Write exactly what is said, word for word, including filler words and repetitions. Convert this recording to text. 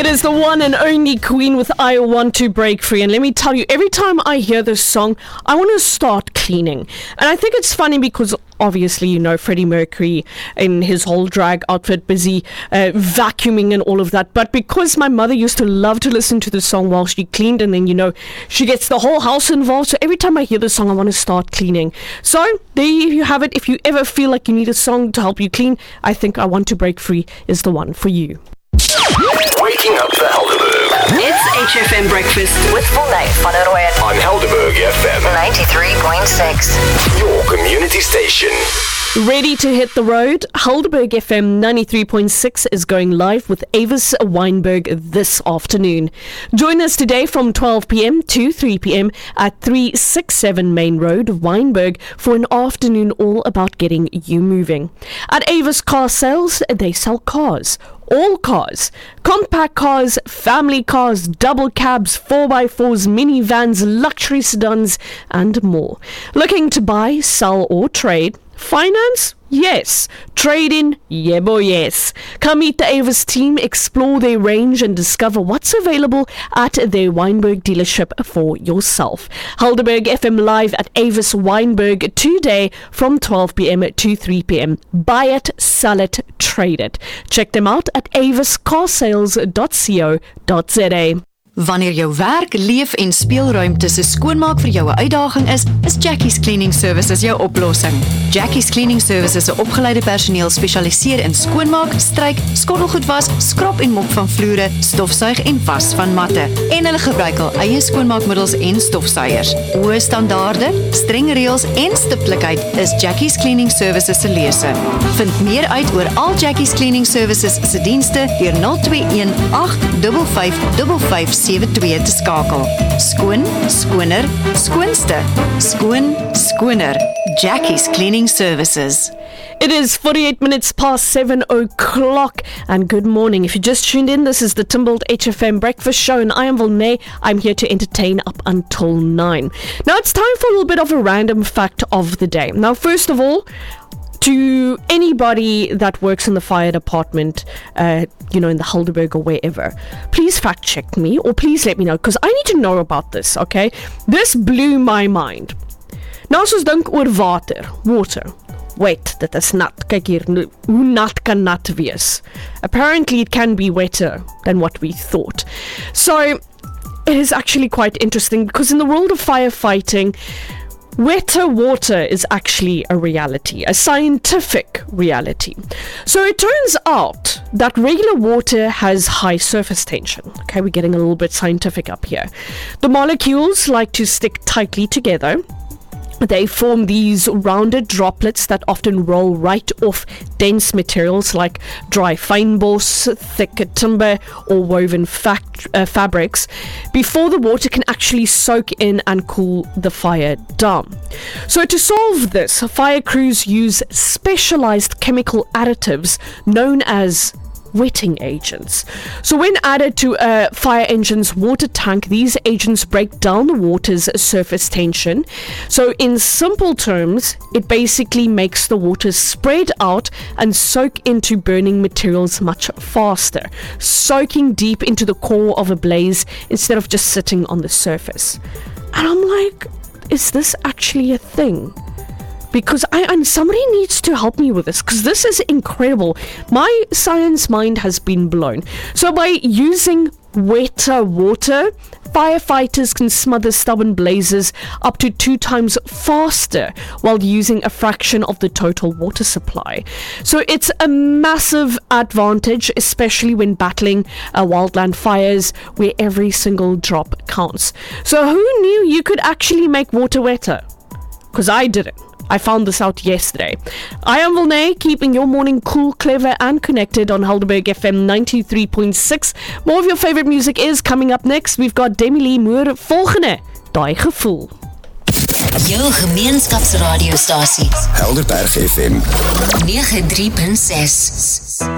is the one and only Queen with I Want to Break Free. And let me tell you, every time I hear this song, I want to start cleaning. And I think it's funny because obviously, you know, Freddie Mercury in his whole drag outfit, busy uh, vacuuming and all of that. But because my mother used to love to listen to the song while she cleaned, and then, you know, she gets the whole house involved. So every time I hear the song, I want to start cleaning. So there you have it. If you ever feel like you need a song to help you clean, I think I Want to Break Free is the one for you. Waking up the Helderberg. It's H F M Breakfast with Volney van der Rooyen On Helderberg F M ninety-three point six. Your community station. Ready to hit the road? Helderberg F M ninety-three point six is going live with Avis Wynberg this afternoon. Join us today from twelve p.m. to three p.m. at three sixty-seven Main Road, Wynberg, for an afternoon all about getting you moving. At Avis Car Sales, they sell cars. All cars, compact cars, family cars, double cabs, four by fours, minivans, luxury sedans, and more. Looking to buy, sell, or trade? Finance? Yes. Trade-in? Yeah boy, yes. Come meet the Avis team, explore their range, and discover what's available at their Wynberg dealership for yourself. Helderberg F M live at Avis Wynberg today from twelve p.m. to three p.m. Buy it, sell it, trade it. Check them out at avis car sales dot co dot za. Wanneer jou werk, leef en speelruimte se skoonmaak vir jou 'n uitdaging is, is Jackie's Cleaning Services jou oplossing. Jackie's Cleaning Services se opgeleide personeel spesialiseer in skoonmaak, stryk, skottelgoed was, skrap en mop van vloere, stofsuig en was van matte. En hulle gebruik al eie skoonmaakmiddels en stofsuiers. Hoë standaarde, streng reëls en stiptelikheid is Jackie's Cleaning Services se lese. Vind meer uit oor al Jackie's Cleaning Services se dienste deur nul twee een agt vyf vyf vyf vyf sewe twee te skakel. Skoon, skoner, skoonste. Skoon, skoner. Jackie's Cleaning Services. It is forty-eight minutes past seven o'clock, and good morning. If you just tuned in, this is the Timbled H F M Breakfast Show, and I am Volney. I'm here to entertain up until nine. Now it's time for a little bit of a random fact of the day. Now, first of all, to anybody that works in the fire department, uh, you know, in the Helderberg or wherever, please fact check me, or please let me know, because I need to know about this, okay? This blew my mind. Nou as ons dink oor water, water. Wet, dit is nat. Kyk hier, hoe nat kan nat wees? Apparently it can be wetter than what we thought. So, it is actually quite interesting, because in the world of firefighting, wetter water is actually a reality, a scientific reality. So it turns out that regular water has high surface tension. Okay, we're getting a little bit scientific up here. The molecules like to stick tightly together. They form these rounded droplets that often roll right off dense materials like dry fynbos, thick timber, or woven fact, uh, fabrics before the water can actually soak in and cool the fire down. So to solve this, fire crews use specialized chemical additives known as wetting agents. So when added to a fire engine's water tank, these agents break down the water's surface tension. So in simple terms, it basically makes the water spread out and soak into burning materials much faster, soaking deep into the core of a blaze instead of just sitting on the surface. And I'm like, is this actually a thing? Because I and somebody needs to help me with this, because this is incredible. My science mind has been blown. So by using wetter water, firefighters can smother stubborn blazes up to two times faster while using a fraction of the total water supply. So it's a massive advantage, especially when battling uh, wildland fires where every single drop counts. So who knew you could actually make water wetter? Because I didn't. I found this out yesterday. I am Volney, keeping your morning cool, clever, and connected on Helderberg F M ninety-three point six. More of your favorite music is coming up next. We've got Demi Lee Moore. Volgende, Daai Gevoel. Jou gemeenskapsradiostasie. Helderberg F M ninety-three point six.